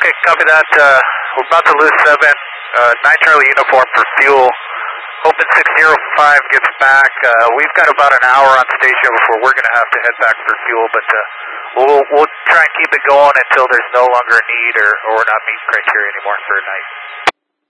Okay, copy that. We're about to lose 7. 9 Charlie uniform for fuel. Hoping 605 gets back. We've got about an hour on station before we're going to have to head back for fuel, but we'll try and keep it going until there's no longer a need or we're not meeting criteria anymore for a night.